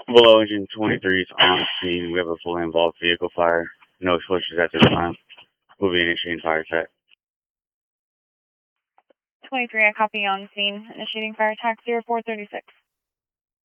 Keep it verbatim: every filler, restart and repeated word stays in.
Below engine twenty-three is on scene. We have a fully involved vehicle fire. No explosives at this time. We'll be initiating fire attack. twenty-three, I copy on scene. Initiating fire attack zero four three six.